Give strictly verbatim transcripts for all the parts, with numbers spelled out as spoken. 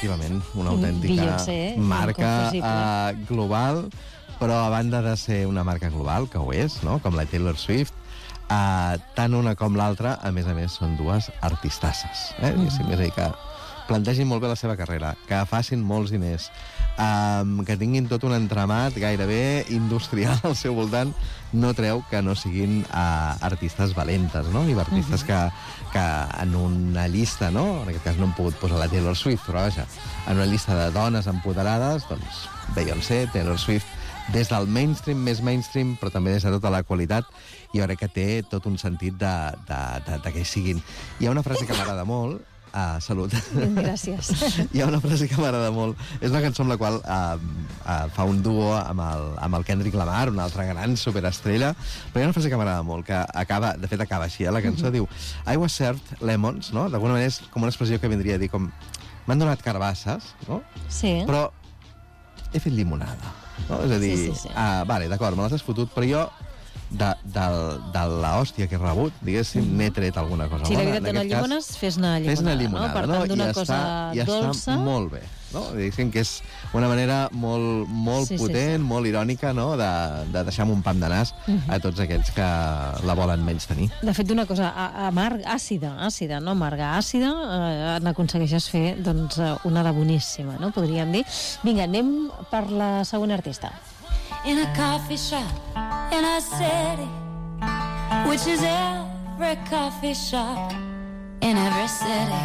efectivament, una autèntica Beyoncé, marca inconfusible. uh, global, però a banda de ser una marca global, que ho és, no? Com la Taylor Swift, uh, tant una com l'altra, a més a més, són dues artistasses. Eh? Mm -hmm. És a dir, que plantegin molt bé la seva carrera, que facin molts diners, um, que tinguin tot un entramat gairebé industrial al seu voltant, no treu que no siguin uh, artistes valentes, no? I artistes uh -huh. que, que en una llista, no? En aquest cas no hem pogut posar la Taylor Swift, però vaja, en una llista de dones empoderades, doncs Beyoncé, Taylor Swift, des del mainstream, més mainstream, però també des de tota la qualitat, jo crec que té tot un sentit de, de, de, de que siguin. Hi ha una frase que m'agrada molt. Uh, salut. Gràcies. Hi ha una frase que m'agrada molt. És una cançó amb la qual uh, uh, fa un duo amb el, amb el Kendrick Lamar, una altra gran superestrella, però hi ha una frase que m'agrada molt, que acaba, de fet acaba així, eh? La cançó uh-huh. diu I was served lemons, no? D'alguna manera és com una expressió que vindria a dir com m'han donat carbasses, no? Sí. Però he fet limonada, no? És a dir, sí, sí, sí. Uh, vale, d'acord, me les has fotut, però jo de, de, de l'hòstia que he rebut, diguéssim, mm. n'he tret alguna cosa. Si la vida et dona llimones, fes-ne limonada, fes-ne limonada, no? Per no? tant, d'una I cosa està, dolça... I està molt bé, no? Diguéssim que és una manera molt, molt sí, potent, sí, sí. molt irònica, no? De, de deixar amb un pam de nas a tots aquells que la volen menys tenir. De fet, d'una cosa amarga, àcida, àcida, no amarga, àcida, eh, n'aconsegueixes fer, doncs, una de boníssima, no? Podríem dir. Vinga, anem per la següent artista. In a coffee shop in a city, which is every coffee shop in every city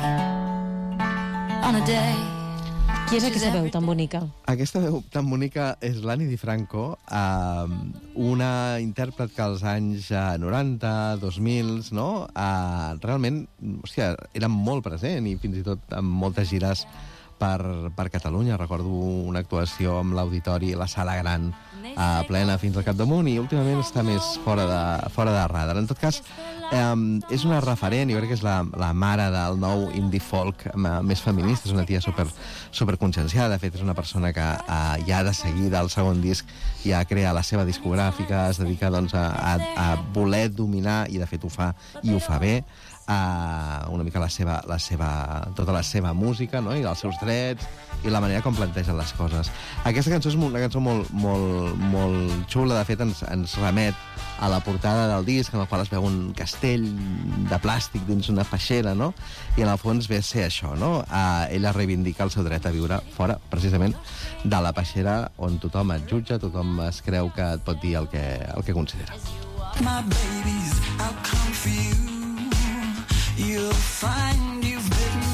on a day. Qui és aquesta veu tan bonica? Aquesta veu tan bonica és l'Annie DiFranco, eh, una intèrpret que als anys noranta, dos mil, no? Eh, realment, hòstia, era molt present i fins i tot amb moltes gires per, per Catalunya. Recordo una actuació amb l'auditori, la sala gran, eh, plena fins al capdamunt, i últimament està més fora de, fora de radar. En tot cas, eh, és una referent, jo crec que és la, la mare del nou indie folk més feminista, és una tia super, super conscienciada. De fet, és una persona que eh, ja de seguida al segon disc ja crea la seva discogràfica, es dedica doncs, a, a, a voler dominar, i de fet ho fa, i ho fa bé, Uh, una mica la seva, la seva, tota la seva música, no? I els seus drets i la manera com plantegen les coses. Aquesta cançó és una cançó molt, molt, molt xula. De fet, ens, ens remet a la portada del disc, en el qual es veu un castell de plàstic dins una peixera, no? I en el fons ve a ser això, no? Uh, ella reivindica el seu dret a viure fora, precisament, de la peixera on tothom et jutja, tothom es creu que et pot dir el que, el que considera. My babies, I'll come for you. You'll find you've bitten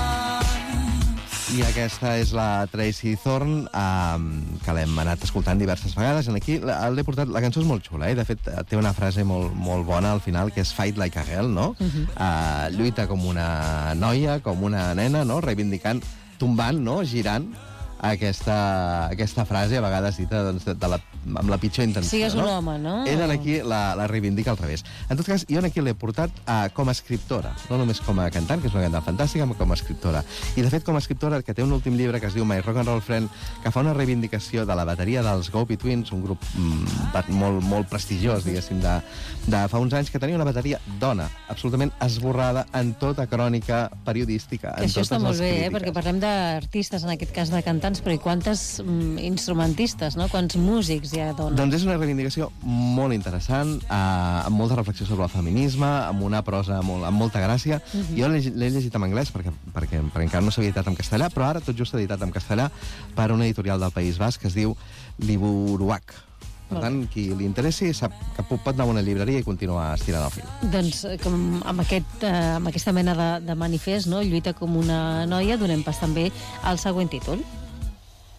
off. I aquesta és la Tracy Thorn, eh, que l'hem anat escoltant diverses vegades. Aquí l'he portat, la cançó és molt xula, eh? De fet, té una frase molt, molt bona al final, que és fight like a girl, no? Uh-huh. eh, lluita com una noia, com una nena, no? Reivindicant, tombant, no? Girant aquesta, aquesta frase, a vegades dita doncs, de, de la, amb la pitjor intenció. Sigues un no? home, no? Ella aquí la, la reivindica al revés. En tot cas, jo aquí l'he portat uh, com a escriptora, no només com a cantant, que és una cantant fantàstica, com a escriptora. I, de fet, com a escriptora, que té un últim llibre que es diu My Rock and Roll Friend, que fa una reivindicació de la bateria dels Go-Betweens, un grup mm, molt, molt prestigiós, diguéssim, de, de fa uns anys, que tenia una bateria dona, absolutament esborrada en tota crònica periodística. Que en això està molt bé, crítiques. eh? Perquè parlem d'artistes, en aquest cas de cantants, però i quantes mm, instrumentistes, no? Quants músics hi ha dones? Doncs és una reivindicació molt interessant, eh, amb molta reflexió sobre el feminisme, amb una prosa molt, amb molta gràcia. Uh -huh. Jo l'he llegit en anglès perquè, perquè, perquè encara no s'havia editat en castellà, però ara tot just s'ha editat en castellà per una editorial del País Basc que es diu Liburuac. Per tant, qui li interessi sap que pot anar a una llibreria i continuar estirant el fil. Doncs com amb, aquest, eh, amb aquesta mena de, de manifest, no? Lluita com una noia, donem pas també al següent títol.